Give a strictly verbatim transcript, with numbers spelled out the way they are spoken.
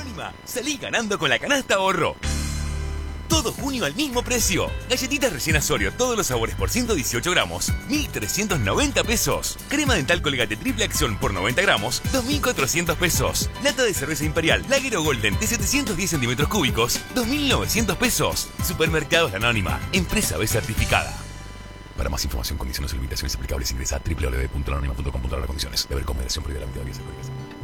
Anónima, salí ganando con la canasta ahorro. Todo junio al mismo precio. Galletitas rellenas Oreo, todos los sabores por ciento dieciocho gramos, mil trescientos noventa pesos. Crema dental Colgate triple acción por noventa gramos, dos mil cuatrocientos pesos. Lata de cerveza Imperial Lager o Golden de setecientos diez centímetros cúbicos, dos mil novecientos pesos. Supermercados La Anónima, empresa B certificada. Para más información, condiciones y limitaciones aplicables, ingresa a doble u doble u doble u punto la anónima punto com punto a r. Condiciones. Deber comer, versión prohibida, la mitad de